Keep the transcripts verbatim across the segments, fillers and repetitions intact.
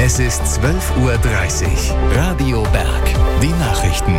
Es ist zwölf Uhr dreißig. Radio Berg. Die Nachrichten.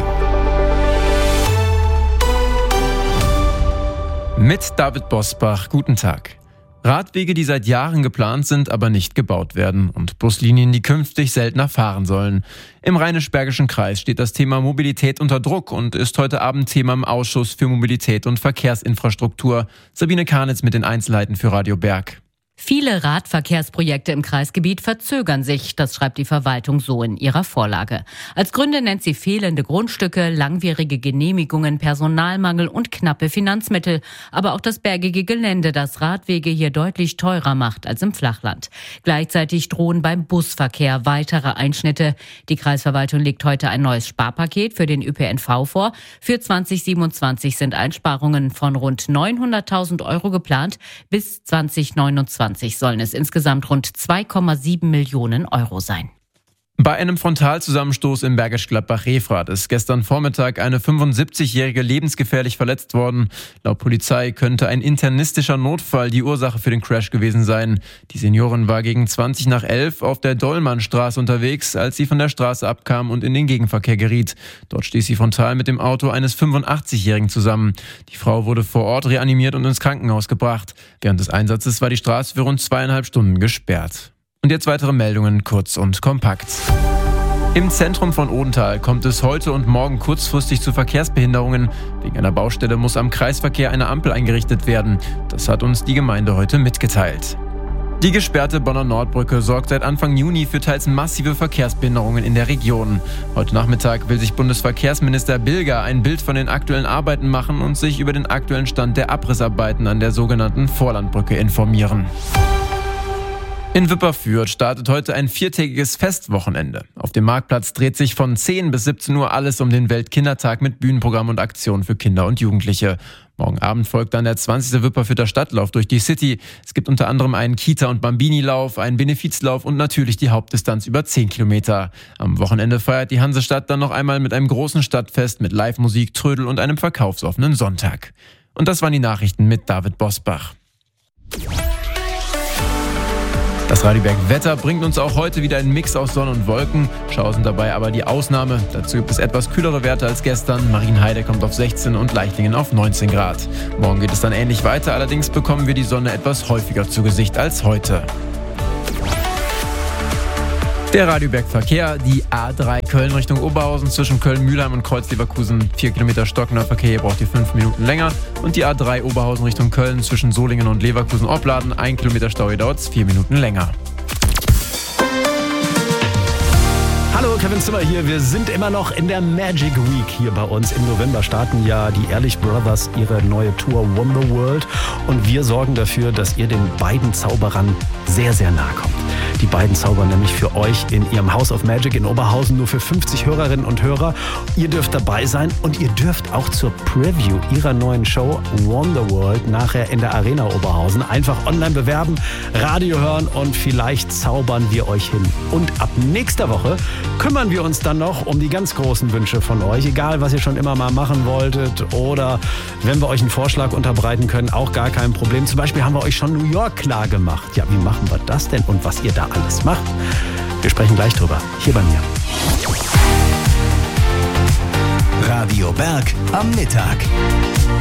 Mit David Bosbach, guten Tag. Radwege, die seit Jahren geplant sind, aber nicht gebaut werden, und Buslinien, die künftig seltener fahren sollen. Im Rheinisch-Bergischen Kreis steht das Thema Mobilität unter Druck und ist heute Abend Thema im Ausschuss für Mobilität und Verkehrsinfrastruktur. Sabine Karnitz mit den Einzelheiten für Radio Berg. Viele Radverkehrsprojekte im Kreisgebiet verzögern sich, das schreibt die Verwaltung so in ihrer Vorlage. Als Gründe nennt sie fehlende Grundstücke, langwierige Genehmigungen, Personalmangel und knappe Finanzmittel. Aber auch das bergige Gelände, das Radwege hier deutlich teurer macht als im Flachland. Gleichzeitig drohen beim Busverkehr weitere Einschnitte. Die Kreisverwaltung legt heute ein neues Sparpaket für den Ö P N V vor. Für zwanzig siebenundzwanzig sind Einsparungen von rund neunhunderttausend Euro geplant. Bis zwanzig neunundzwanzig sollen es insgesamt rund zwei Komma sieben Millionen Euro sein. Bei einem Frontalzusammenstoß im Bergisch Gladbach-Refrath ist gestern Vormittag eine fünfundsiebzigjährige lebensgefährlich verletzt worden. Laut Polizei könnte ein internistischer Notfall die Ursache für den Crash gewesen sein. Die Seniorin war gegen zwanzig nach elf auf der Dollmannstraße unterwegs, als sie von der Straße abkam und in den Gegenverkehr geriet. Dort stieß sie frontal mit dem Auto eines fünfundachtzigjährigen zusammen. Die Frau wurde vor Ort reanimiert und ins Krankenhaus gebracht. Während des Einsatzes war die Straße für rund zweieinhalb Stunden gesperrt. Und jetzt weitere Meldungen, kurz und kompakt. Im Zentrum von Odenthal kommt es heute und morgen kurzfristig zu Verkehrsbehinderungen. Wegen einer Baustelle muss am Kreisverkehr eine Ampel eingerichtet werden. Das hat uns die Gemeinde heute mitgeteilt. Die gesperrte Bonner Nordbrücke sorgt seit Anfang Juni für teils massive Verkehrsbehinderungen in der Region. Heute Nachmittag will sich Bundesverkehrsminister Bilger ein Bild von den aktuellen Arbeiten machen und sich über den aktuellen Stand der Abrissarbeiten an der sogenannten Vorlandbrücke informieren. In Wipperfürth startet heute ein viertägiges Festwochenende. Auf dem Marktplatz dreht sich von zehn bis siebzehn Uhr alles um den Weltkindertag mit Bühnenprogramm und Aktionen für Kinder und Jugendliche. Morgen Abend folgt dann der zwanzigste Wipperfürther Stadtlauf durch die City. Es gibt unter anderem einen Kita- und Bambini-Lauf, einen Benefizlauf und natürlich die Hauptdistanz über zehn Kilometer. Am Wochenende feiert die Hansestadt dann noch einmal mit einem großen Stadtfest mit Live-Musik, Trödel und einem verkaufsoffenen Sonntag. Und das waren die Nachrichten mit David Bosbach. Das Radio Berg Wetter bringt uns auch heute wieder einen Mix aus Sonne und Wolken. Schauer sind dabei aber die Ausnahme. Dazu gibt es etwas kühlere Werte als gestern. Marienheide kommt auf sechzehn und Leichtingen auf neunzehn Grad. Morgen geht es dann ähnlich weiter, allerdings bekommen wir die Sonne etwas häufiger zu Gesicht als heute. Der Radio Berg Verkehr, die A drei Köln Richtung Oberhausen zwischen Köln-Mühlheim und Kreuz-Leverkusen. vier Kilometer stockender Verkehr, hier braucht ihr fünf Minuten länger. Und die A drei Oberhausen Richtung Köln zwischen Solingen und Leverkusen-Opladen. ein Kilometer Stau, hier dauert es vier Minuten länger. Hallo, Kevin Zimmer hier. Wir sind immer noch in der Magic Week hier bei uns. Im November starten ja die Ehrlich Brothers ihre neue Tour Wonder World. Und wir sorgen dafür, dass ihr den beiden Zauberern sehr, sehr nahe kommt. Die beiden zaubern nämlich für euch in ihrem House of Magic in Oberhausen nur für fünfzig Hörerinnen und Hörer. Ihr dürft dabei sein und ihr dürft auch zur Preview ihrer neuen Show Wonder World nachher in der Arena Oberhausen einfach online bewerben, Radio hören und vielleicht zaubern wir euch hin. Und ab nächster Woche kümmern wir uns dann noch um die ganz großen Wünsche von euch. Egal, was ihr schon immer mal machen wolltet oder wenn wir euch einen Vorschlag unterbreiten können, auch gar kein Problem. Zum Beispiel haben wir euch schon New York klar gemacht. Ja, wie machen wir das denn und was ihr da alles macht? Wir sprechen gleich drüber, hier bei mir. Radio Berg am Mittag.